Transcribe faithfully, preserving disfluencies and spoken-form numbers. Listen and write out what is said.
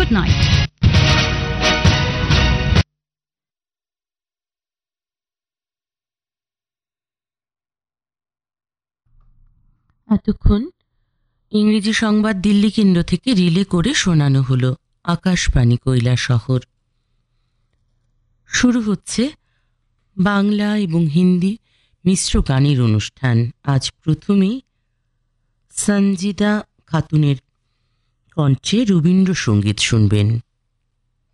Good night. এতক্ষণ ইংরেজি সংবাদ দিল্লি কেন্দ্র থেকে রিলে করে শোনানো হলো আকাশবাণী কৈলাসহর। শুরু হচ্ছে বাংলা এবং হিন্দি মিশ্র গানের অনুষ্ঠান। আজ প্রথমেই সঞ্জিদা খাতুনের কণ্ঠে রবীন্দ্রসঙ্গীত শুনবেন।